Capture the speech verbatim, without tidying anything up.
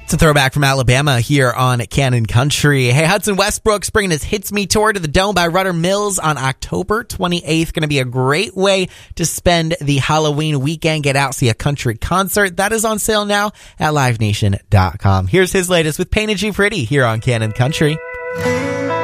It's a throwback from Alabama here on Cannon Country. Hey, Hudson Westbrook's bringing his Hits Me tour to the Dome by Rudder Mills on October twenty-eighth. Going to be a great way to spend the Halloween weekend. Get out, see a country concert. That is on sale now at live nation dot com. Here's his latest with Painted You Pretty here on Cannon Country.